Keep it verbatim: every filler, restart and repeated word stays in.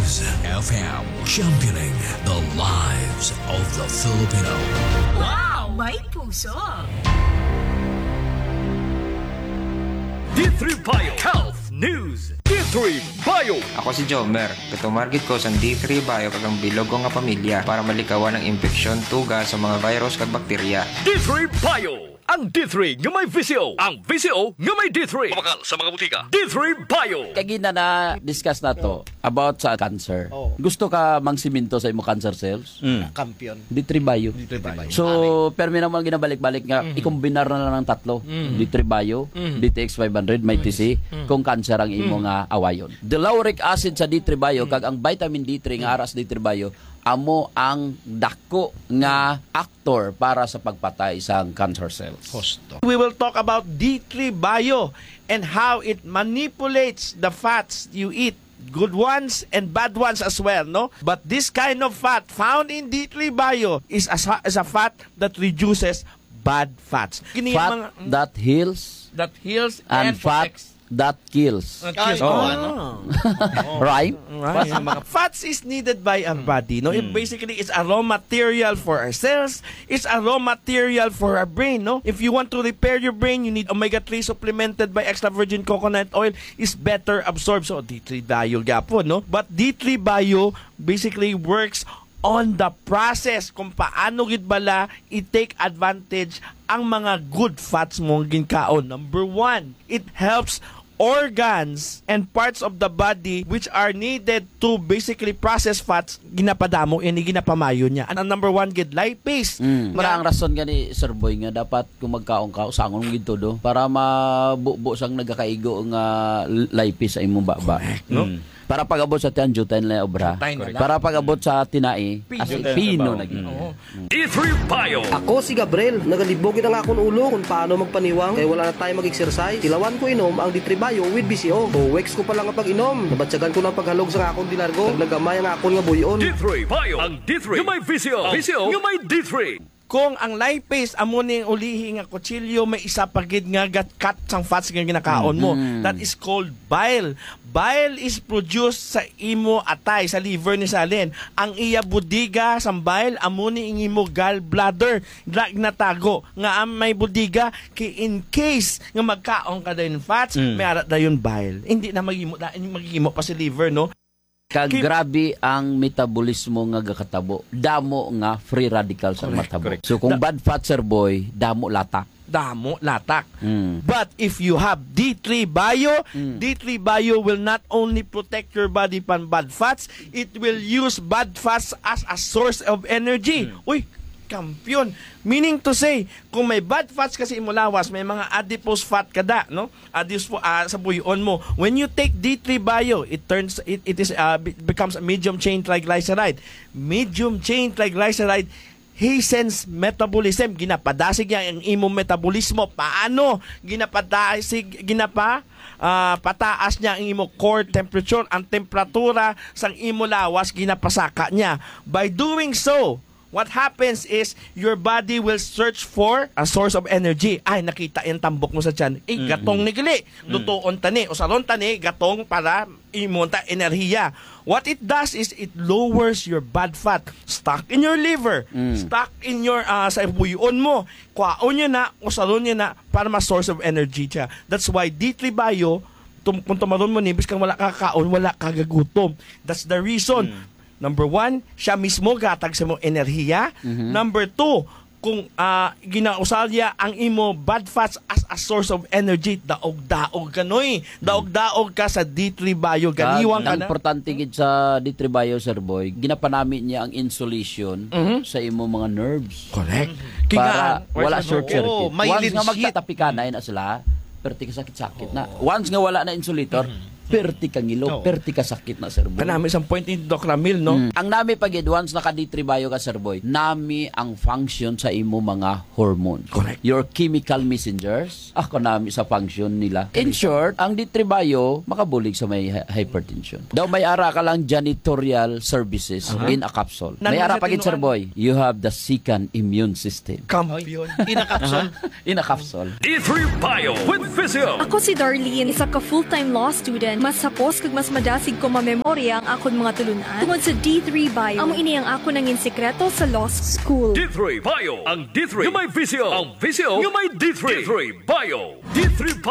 News F M, championing the lives of the Filipino. Wow! May puso! D three Bio Health News. D three Bio. Ako si Jomer. Katumargit ko sa D three Bio kagang bilog ko nga pamilya para malikawan ng infeksyon, tuga sa mga virus kag bakterya. D three Bio. Ang D three nga may V C O. Ang V C O nga may D three. Pamakal sa mga butika. D three Bio. Kagina na discuss na to about sa cancer. Oh. Gusto ka mangsiminto sa imo cancer cells? Mm. Kampiyon. D three Bio. D three Bio. So, permi naman ginabalik-balik nga, mm-hmm. ikombinar na lang ng tatlo. Mm-hmm. D three Bio, mm-hmm. D T X five hundred, may T C, mm-hmm. kung cancer ang imo nga awayon. The lauric acid sa D three Bio, mm-hmm. kag ang vitamin D three nga aras D three Bio, amo ang dako nga actor para sa pagpatay sa cancer cells. Hosto. We will talk about D three Bio and how it manipulates the fats you eat. Good ones and bad ones as well, no? But this kind of fat found in D three Bio is a, is a fat that reduces bad fats. Kini Fat mga, that heals that heals and, and fat protects. that kills. Ay, oh. ano? Right? Right. Mga fats is needed by our body. No, it basically it's a raw material for our cells. It's a raw material for our brain. No, if you want to repair your brain, you need omega three supplemented by extra virgin coconut oil. Is better absorbed. So D three Bio gapon, no. But D three Bio basically works on the process kung paano gid bala i-take advantage ang mga good fats mong ginkaon. Number one, it helps organs and parts of the body which are needed to basically process fats, ginapadamo ini ginapamayo niya. Ang number one gid lipase. Mm. Para ang rason gani Sir Boy nga dapat kung magkaon ka usangon gid todo para mabubo sang nagakaigo nga lipase sa imong baba. No? Mm. Para pag-abot sa tianjo tayo na obra. Para pag-abot sa tinai, as pino na gid. D three Bio. Ako si Gabriel, nagalibogin ang akong ulo kung paano magpaniwang kaya wala na tayo mag-exercise. Tilawan ko inom ang D three Bio with B C O. O weeks ko pa lang ang pag-inom. Nabatsagan ko ng paghalog sa akong dilargo. Naglagamay ang akong nga buyon. D three Bio. Ang D three. Yung may V C O. V C O. Yung may D three. Kung ang lipase amo ning ulihi nga kutsilyo may isa pagid nga gat sang fats nga ginakaon mo, mm-hmm. that is called bile. Bile is produced sa imo atay sa liver ni Salin. Ang iya budiga sang bile amo ni imo gallbladder natago nga ang may budiga kay in case nga magkaon ka dayon fats, mm. may arat dayon bile. Hindi na magimo na magimo pa si liver, no? Kag grabe ang metabolismo nga gakatabo. Damo nga free radicals ang matabo. Correct. So kung da- bad fat Sir Boy, damo latak. Damo latak. Mm. But if you have D three Bio, mm. D three Bio will not only protect your body from bad fats, it will use bad fats as a source of energy. Mm. Uy, kampiyon. Meaning to say, kung may bad fats kasi imulawas, may mga adipose fat kada, no? Adipose uh, sa buyon mo. When you take D three Bio, it turns it, it is uh, becomes a medium chain triglyceride. Medium chain triglyceride hastens metabolism. Ginapadasig niya ang imong metabolismo. Paano? Ginapadasig, ginapa Uh, pataas niya ang imo core temperature, ang temperatura sang imo lawas ginapasaka niya. By doing so, what happens is your body will search for a source of energy. Ay, nakita yung tambok mo sa tiyan. Eh, gatong mm-hmm. nigili. Lutoon tani. O salon tani, gatong para imonta enerhiya. What it does is it lowers your bad fat stuck in your liver, mm. stuck in your, uh, sa buyon mo. Kwaon nyo na, o salon nyo na, para ma source of energy siya. That's why D three Bio, tum- kung tumaron mo nibis kang wala kakaon, wala kagagutom. That's the reason. Mm. Number one, siya mismo gatag sa mo enerhiya. Mm-hmm. Number two, kung uh, ginausalya ang imo bad fats as a source of energy, daog-daog ka noy. Daog-daog ka sa D three Bio. Ganiwang ka na. Ang importante gid sa D three Bio, Sir Boy, ginapanami niya ang insulation mm-hmm. sa imo mga nerves. Correct. Para Kingaan, wala short circuit. Oh, Once nga magtatapi ka na, na sila, perti ka sakit-sakit na. Once nga wala na insulator, mm-hmm. perti ka ngilo, oh. perti ka sakit na Sir Boy. Kanami isang point ni Doc Ramil, no? Mm. Ang nami pag once naka D three Bio ka Sir Boy, nami ang function sa imo mga hormones. Correct. Your chemical messengers, ako nami sa function nila. In short, ang D three Bio makabulig sa may hypertension. Daw may ara ka lang janitorial services uh-huh. in a capsule. May ara pag Sir Boy, you have the second immune system. Kampiyon. In a capsule. In a capsule. D three Bio with Physio. Ako si Darlene, isa ka full-time law student Mas sapos kag mas madasig ko mamemorya ang akon mga tulunan tungod sa D three Bio. Amo ini ang ako nangin sekreto sa law school. D three Bio. Ang D three nga may visyo. Ang visyo nga may D three. D three Bio. D three Bio.